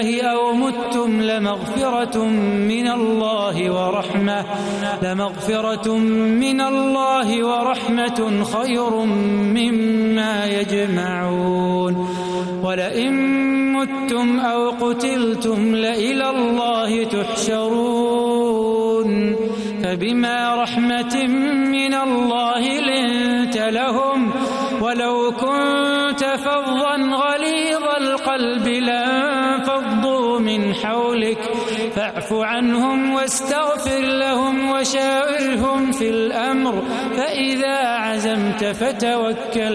أو متم لمغفرة من الله ورحمة خير مما يجمعون. ولئن متم أو قتلتم لإلى الله تحشرون. فبما رحمة من الله لنت لهم، ولو كنت فظا غليظ القلب لانفضوا من حولك، فاعف عنهم واستغفر لهم وشاورهم في الأمر، فإذا عزمت فتوكل